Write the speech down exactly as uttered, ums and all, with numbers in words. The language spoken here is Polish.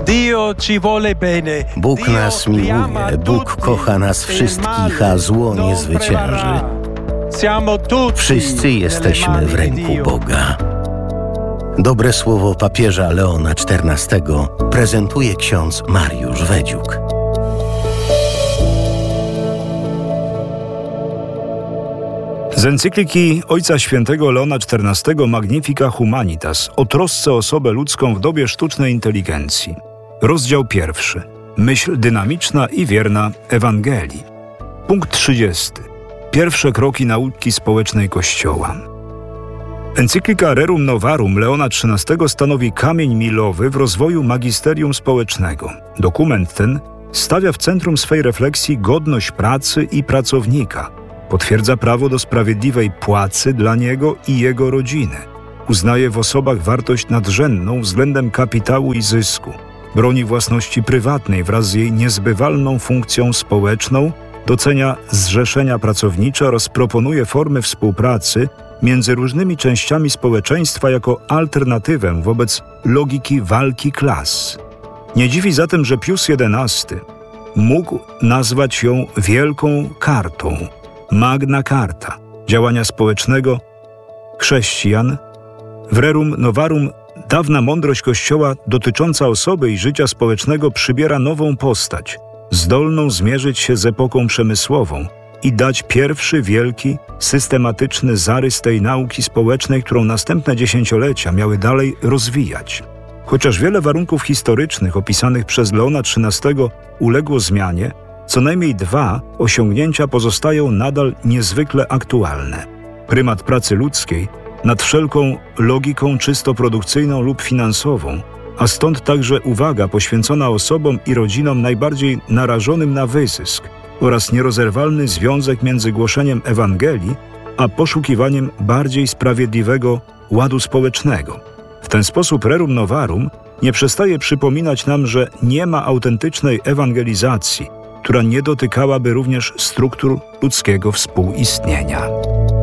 Bóg nas miłuje, Bóg kocha nas wszystkich, a zło nie zwycięży. Wszyscy jesteśmy w ręku Boga. Dobre słowo papieża Leona czternastego prezentuje ksiądz Mariusz Wedziuk. Z encykliki Ojca Świętego Leona czternastego Magnifica Humanitas o trosce o osobę ludzką w dobie sztucznej inteligencji. Rozdział pierwszy. Myśl dynamiczna i wierna Ewangelii. Punkt trzydziesty. Pierwsze kroki nauki społecznej Kościoła. Encyklika Rerum Novarum Leona trzynastego stanowi kamień milowy w rozwoju magisterium społecznego. Dokument ten stawia w centrum swej refleksji godność pracy i pracownika. Potwierdza prawo do sprawiedliwej płacy dla niego i jego rodziny. Uznaje w osobach wartość nadrzędną względem kapitału i zysku. Broni własności prywatnej wraz z jej niezbywalną funkcją społeczną, docenia zrzeszenia pracownicze oraz proponuje formy współpracy między różnymi częściami społeczeństwa jako alternatywę wobec logiki walki klas. Nie dziwi zatem, że Pius jedenasty mógł nazwać ją Wielką Kartą, Magna Carta, działania społecznego chrześcijan. W Rerum Novarum dawna mądrość Kościoła dotycząca osoby i życia społecznego przybiera nową postać, zdolną zmierzyć się z epoką przemysłową i dać pierwszy wielki, systematyczny zarys tej nauki społecznej, którą następne dziesięciolecia miały dalej rozwijać. Chociaż wiele warunków historycznych opisanych przez Leona trzynastego uległo zmianie, co najmniej dwa osiągnięcia pozostają nadal niezwykle aktualne. Prymat pracy ludzkiej nad wszelką logiką czysto produkcyjną lub finansową, a stąd także uwaga poświęcona osobom i rodzinom najbardziej narażonym na wyzysk oraz nierozerwalny związek między głoszeniem Ewangelii a poszukiwaniem bardziej sprawiedliwego ładu społecznego. W ten sposób Rerum Novarum nie przestaje przypominać nam, że nie ma autentycznej ewangelizacji, która nie dotykałaby również struktur ludzkiego współistnienia.